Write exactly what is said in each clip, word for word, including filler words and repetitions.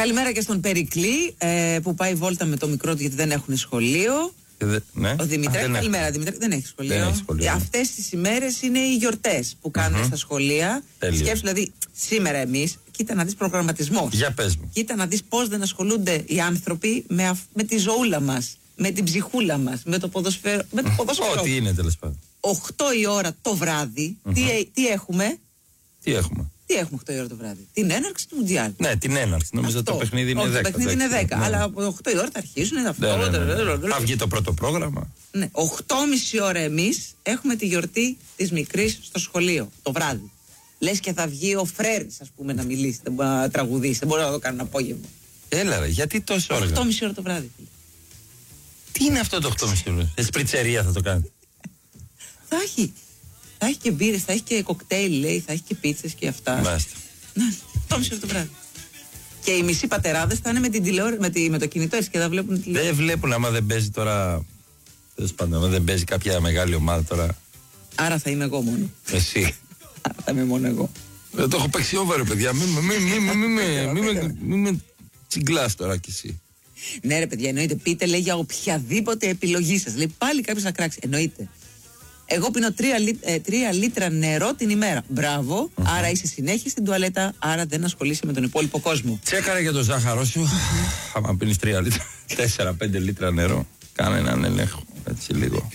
Καλημέρα και στον Περικλή ε, που πάει βόλτα με το μικρό του γιατί δεν έχουν σχολείο. Δε, ναι. Ο Δημητράκη, καλημέρα. Δημητράκη, δεν έχει σχολείο. Δεν έχει σχολείο. Αυτές τις ημέρες είναι οι γιορτές που κάνουν mm-hmm. στα σχολεία. Σκέψου δηλαδή, σήμερα εμείς, κοίτα να δεις προγραμματισμό. Για πες μου. Κοίτα να δεις πώς δεν ασχολούνται οι άνθρωποι με, αυ... με τη ζωούλα μας, με την ψυχούλα μας, με το ποδοσφαίρο. Με το ποδοσφαίρο. Ό,τι είναι τέλος πάντων. οκτώ η ώρα το βράδυ, mm-hmm. τι, τι έχουμε. Τι έχουμε. Τι έχουμε οκτώ η ώρα το βράδυ. Την έναρξη του Μουντιάλ. Ναι, την έναρξη. Νομίζω ότι το παιχνίδι είναι Όχι, δέκα. Το παιχνίδι είναι δέκα. Ναι. Αλλά από οκτώ η ώρα θα αρχίσουν αυτό. Ναι, ναι, ναι. Θα βγει το πρώτο πρόγραμμα. Ναι, οκτώ και μισή ώρα εμείς έχουμε τη γιορτή της μικρής στο σχολείο το βράδυ. Λες και θα βγει ο Φρέρης, ας πούμε, να μιλήσει, να τραγουδήσει. Δεν μπορεί να το κάνει ένα απόγευμα. Έλα, ρε, γιατί τόσο ώρα. οκτώ και μισή ώρα το βράδυ. Τι είναι αυτό το οκτώ και μισή ώρα. Σε σπριτσερία θα το κάνει. Θα έχει. Θα έχει και μπύρες, θα έχει και κοκτέιλ, λέει, θα έχει και πίτσες και αυτά. Μάλιστα. Ναι, οκτώ και μισή ώρα το βράδυ. Και οι μισοί πατεράδες θα είναι με, την τηλεόραση, με, τη, με το κινητό έτσι και θα βλέπουν τηλεόραση. Δεν βλέπουν άμα δεν παίζει τώρα. Τέλος πάντων, άμα δεν παίζει κάποια μεγάλη ομάδα τώρα. Άρα θα είμαι εγώ μόνο. Εσύ. Άρα θα είμαι μόνο εγώ. Δεν το έχω παίξει over, ρε παιδιά. Μην με τσιγκλάς τώρα κι εσύ. Ναι, ρε παιδιά, εννοείται. Πείτε, λέει, για οποιαδήποτε επιλογή σας. Λέει πάλι κάποιος να κράξει. Εννοείται. Εγώ πίνω τρία, λί, ε, τρία λίτρα νερό την ημέρα. Μπράβο. Mm-hmm. Άρα είσαι συνέχεια στην τουαλέτα. Άρα δεν ασχολείσαι με τον υπόλοιπο κόσμο. Τσέκαρε για το ζάχαρο σου. Άμα πίνεις τρία λίτρα, τέσσερα πέντε λίτρα νερό, κάνε έναν ελέγχο. Έτσι λίγο.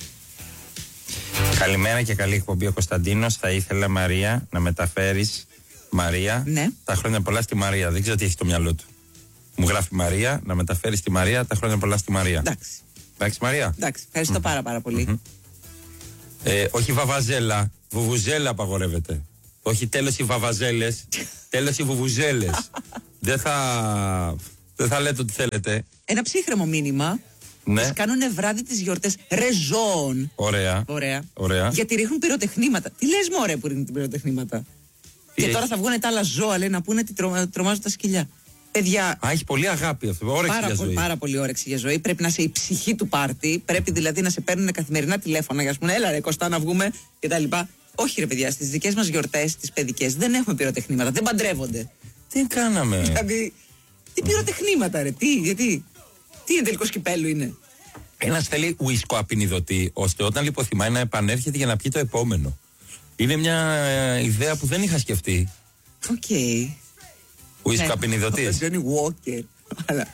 Καλημέρα και καλή εκπομπή ο Κωνσταντίνος. Θα ήθελα, Μαρία, να μεταφέρεις, Μαρία, ναι. τα χρόνια πολλά στη Μαρία. Δεν ξέρω τι έχει στο μυαλό του. Μου γράφει Μαρία, να μεταφέρεις στη Μαρία τα χρόνια πολλά στη Μαρία. Εντάξει. Εντάξει, Μαρία. Εντάξει, ευχαριστώ mm-hmm. πάρα πάρα πολύ. Mm-hmm. Ε, όχι βαβαζέλα, βουβουζέλα απαγορεύεται. Όχι τέλος οι βαβαζέλες, τέλος οι βουβουζέλες. δεν, θα, δεν θα λέτε ό,τι θέλετε. Ένα ψύχρεμο μήνυμα. Ναι. Τις κάνουνε βράδυ τις γιορτές ρεζόν. Ωραία. Ωραία. Ωραία. Γιατί ρίχνουν πυροτεχνήματα. Τι λες μωρέ που ρίχνουν πυροτεχνήματα. Τι και έχει? τώρα θα βγουν τα άλλα ζώα, λέει, να πούνε τι τρο, τρομάζουν τα σκυλιά. Παιδιά. Α, έχει πολύ αγάπη αυτό. Όρεξη πάρα, για ζωή. Πάρα πολύ όρεξη για ζωή. Πρέπει να είσαι η ψυχή του πάρτι. Πρέπει δηλαδή να σε παίρνουν καθημερινά τηλέφωνα για να πούμε, έλα ρε Κωστά να βγούμε κτλ. Όχι ρε παιδιά, στις δικές μας γιορτές, τις παιδικές, δεν έχουμε πυροτεχνήματα. Δεν παντρεύονται. Τι κάναμε. Δηλαδή, τι πυροτεχνήματα ρε, τι, γιατί. Τι είναι τελικό κυπέλου είναι. Ένας θέλει ουίσκο απεινιδωτή, ώστε όταν λιποθυμάει να επανέρχεται για να πιει το επόμενο. Είναι μια ε, ιδέα που δεν είχα σκεφτεί. Οκ. Okay. Ουίσκο απεινιδωτής. Δεν είναι Walker. Αλλά.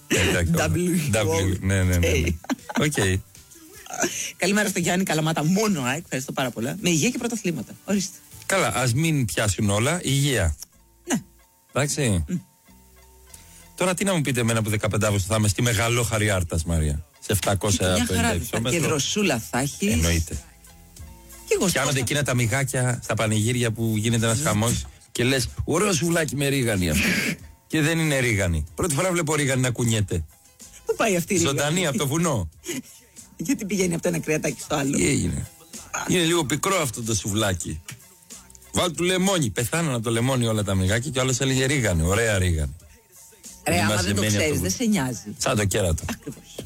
W. W. Ναι, ναι, ναι. Οκ. Καλημέρα στο Γιάννη Καλαμάτα. Μόνο, α, ευχαριστώ πάρα πολλά. Με υγεία και πρωταθλήματα. Ορίστε. Καλά, ας μην πιάσουν όλα. Υγεία. Ναι. Εντάξει. Mm. Τώρα τι να μου πείτε εμένα που δεκαπέντε Αυγούστου θα είμαι στη Μεγαλόχαρη Άρτας, Μαρία. Σε επτακόσια πενήντα υψόμετρο. Και δροσούλα θα έχει. Εννοείται. Πιάνονται εκείνα τα μυγάκια στα πανηγύρια που γίνεται ένας χαμός και λες ωραίο σουβλάκι με ρίγανη αυτό. Και δεν είναι ρίγανη. Πρώτη φορά βλέπω ρίγανη να κουνιέται. Πού πάει αυτή η ρίγανη? Ζωντανή από το βουνό. Γιατί πηγαίνει από το ένα κρεατάκι στο άλλο. Τι έγινε. Είναι λίγο πικρό αυτό το σουβλάκι. Βάλ του λεμόνι. Πεθάνανε από το λεμόνι όλα τα μυγάκια και ο άλλος έλεγε ρίγανη. Ωραία ρίγανη. Ρε, άμα δεν το ξέρεις, δεν σε νοιάζει. Σαν το κέρατο. Ακριβώς.